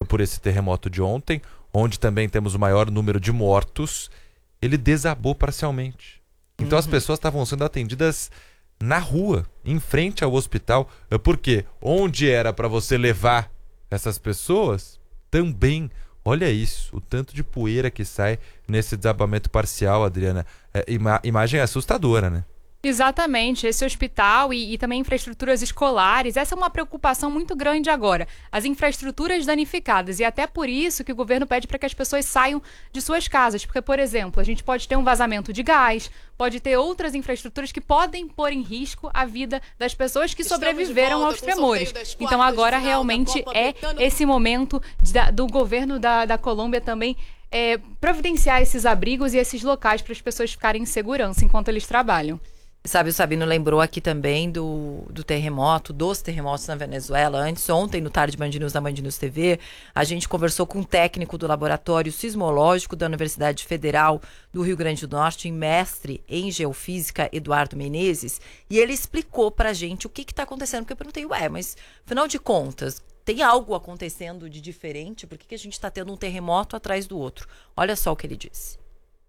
por esse terremoto de ontem, onde também temos o maior número de mortos, ele desabou parcialmente. Então as pessoas estavam sendo atendidas na rua, em frente ao hospital, porque onde era para você levar essas pessoas, também, olha isso, o tanto de poeira que sai nesse desabamento parcial, Adriana. Imagem assustadora, né? Exatamente, esse hospital e também infraestruturas escolares, essa é uma preocupação muito grande agora. As infraestruturas danificadas, e até por isso que o governo pede para que as pessoas saiam de suas casas, porque, por exemplo, a gente pode ter um vazamento de gás, pode ter outras infraestruturas que podem pôr em risco a vida das pessoas que sobreviveram aos tremores. Então agora realmente é esse momento do governo da Colômbia também providenciar esses abrigos e esses locais para as pessoas ficarem em segurança enquanto eles trabalham. Sabe, o Sabino lembrou aqui também dos terremotos na Venezuela. Ontem, no Tarde Band News, da Band News TV, a gente conversou com um técnico do Laboratório Sismológico da Universidade Federal do Rio Grande do Norte, mestre em Geofísica, Eduardo Menezes, e ele explicou pra gente o que está acontecendo, porque eu perguntei, mas afinal de contas, tem algo acontecendo de diferente? Por que a gente está tendo um terremoto atrás do outro? Olha só o que ele disse.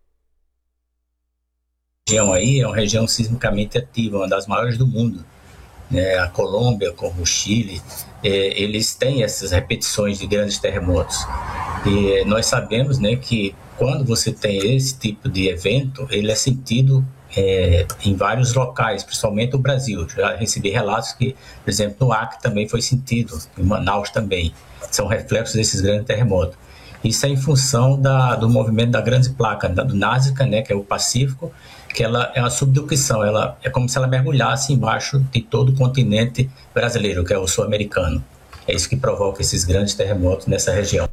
A região aí é uma região sismicamente ativa, uma das maiores do mundo. A Colômbia, como o Chile, eles têm essas repetições de grandes terremotos. E nós sabemos, que quando você tem esse tipo de evento, ele é sentido em vários locais, principalmente no Brasil. Já recebi relatos que, por exemplo, no Acre também foi sentido, em Manaus também. São reflexos desses grandes terremotos. Isso é em função do movimento da grande placa, do Nazca, que é o Pacífico, que ela é uma subducção, ela é como se ela mergulhasse embaixo de todo o continente brasileiro, que é o sul-americano. É isso que provoca esses grandes terremotos nessa região.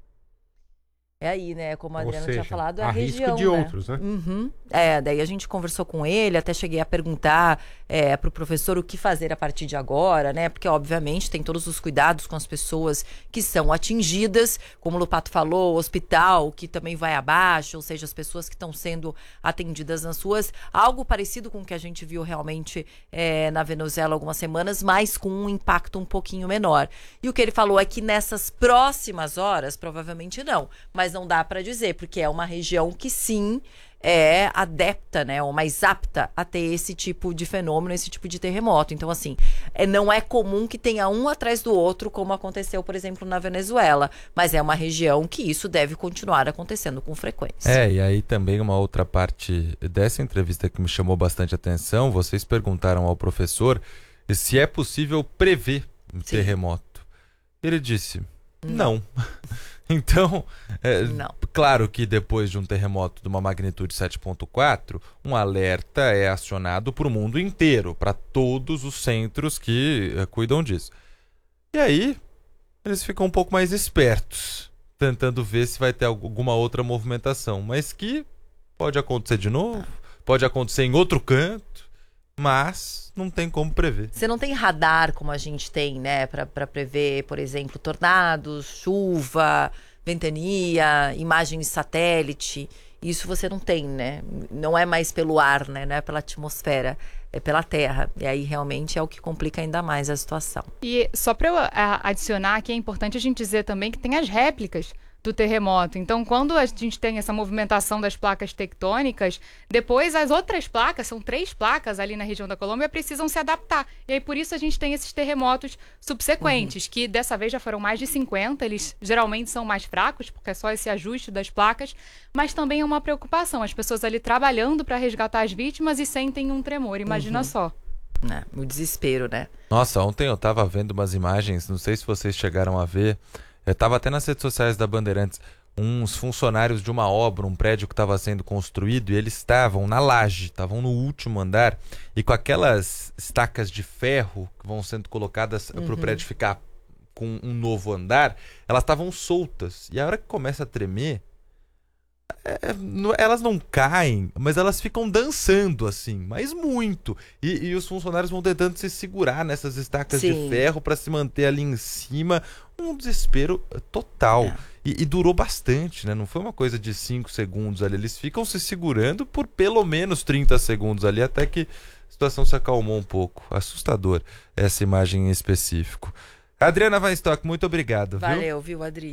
É aí, como a Adriana tinha falado, a região, risco de outros, né? Uhum. Daí a gente conversou com ele, até cheguei a perguntar para o professor o que fazer a partir de agora, porque obviamente tem todos os cuidados com as pessoas que são atingidas, como o Lupato falou, o hospital que também vai abaixo, ou seja, as pessoas que estão sendo atendidas nas ruas, algo parecido com o que a gente viu realmente na Venezuela há algumas semanas, mas com um impacto um pouquinho menor. E o que ele falou é que nessas próximas horas, provavelmente não, mas não dá para dizer, porque é uma região que sim é adepta, ou mais apta a ter esse tipo de fenômeno, esse tipo de terremoto. Então, assim, não é comum que tenha um atrás do outro, como aconteceu, por exemplo, na Venezuela, mas é uma região que isso deve continuar acontecendo com frequência. E aí também uma outra parte dessa entrevista que me chamou bastante atenção, vocês perguntaram ao professor se é possível prever um terremoto. Ele disse, não. Então, claro que depois de um terremoto de uma magnitude 7.4, um alerta é acionado para o mundo inteiro, para todos os centros que cuidam disso. E aí, eles ficam um pouco mais espertos, tentando ver se vai ter alguma outra movimentação, mas que pode acontecer de novo, pode acontecer em outro canto, mas não tem como prever. Você não tem radar como a gente tem, para prever, por exemplo, tornados, chuva, ventania, imagens de satélite. Isso você não tem, Não é mais pelo ar, não é pela atmosfera, é pela terra. E aí realmente é o que complica ainda mais a situação. E só para eu adicionar aqui, é importante a gente dizer também que tem as réplicas do terremoto. Então, quando a gente tem essa movimentação das placas tectônicas, depois as outras placas, são 3 placas ali na região da Colômbia, precisam se adaptar. E aí, por isso, a gente tem esses terremotos subsequentes, que dessa vez já foram mais de 50, eles geralmente são mais fracos, porque é só esse ajuste das placas, mas também é uma preocupação, as pessoas ali trabalhando para resgatar as vítimas e sentem um tremor, imagina só. O desespero, Nossa, ontem eu estava vendo umas imagens, não sei se vocês chegaram a ver, eu estava até nas redes sociais da Bandeirantes, uns funcionários de uma obra, um prédio que estava sendo construído, e eles estavam na laje, estavam no último andar, e com aquelas estacas de ferro que vão sendo colocadas para o prédio ficar com um novo andar, elas estavam soltas. E a hora que começa a tremer, elas não caem, mas elas ficam dançando assim, mas muito. E os funcionários vão tentando se segurar nessas estacas de ferro para se manter ali em cima. Um desespero total. E durou bastante, Não foi uma coisa de 5 segundos ali. Eles ficam se segurando por pelo menos 30 segundos ali, até que a situação se acalmou um pouco. Assustador essa imagem em específico. Adriana Weinstock, muito obrigado. Valeu, viu, Adri?